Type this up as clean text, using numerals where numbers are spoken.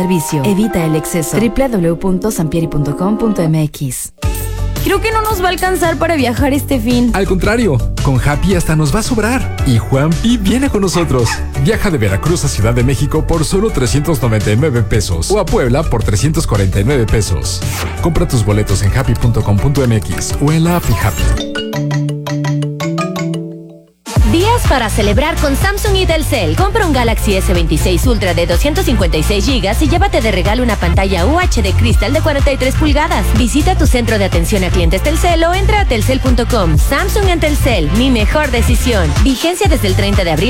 Servicio. Evita el exceso. www.sampieri.com.mx. Creo que no nos va a alcanzar para viajar este fin. Al contrario, con Happy hasta nos va a sobrar. Y Juanpi viene con nosotros. Viaja de Veracruz a Ciudad de México por solo 399 pesos o a Puebla por 349 pesos. Compra tus boletos en happy.com.mx o en la app Happy. Días para celebrar con Samsung y Telcel. Compra un Galaxy S26 Ultra de 256 GB y llévate de regalo una pantalla UHD Crystal de 43 pulgadas. Visita tu centro de atención a clientes Telcel o entra a telcel.com. Samsung en Telcel, mi mejor decisión. Vigencia desde el 30 de abril